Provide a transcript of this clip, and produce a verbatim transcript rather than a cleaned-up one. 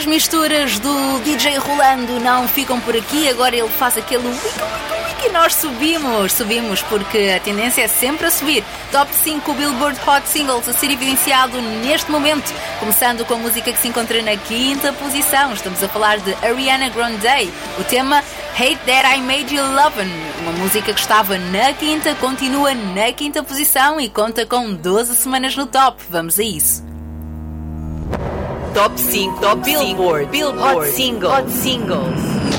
misturas do D J Rolando não ficam por aqui, agora ele faz aquele wiki, wiki, wiki e nós subimos, subimos porque a tendência é sempre a subir. Top cinco Billboard Hot Singles a ser evidenciado neste momento, começando com a música que se encontra na quinta posição. Estamos a falar de Ariana Grande, o tema Hate That I Made You Lovin', uma música que estava na quinta, continua na quinta posição e conta com doze semanas no top. Vamos a isso. Top cinco, Top Billboard, Billboard, Hot Singles. Hot Singles.